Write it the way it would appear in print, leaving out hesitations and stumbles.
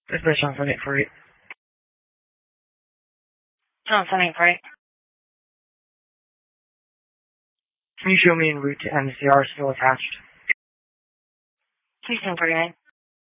This is Sean 748. Sean 748. Can you show me en route to MCR still attached? Houston 49.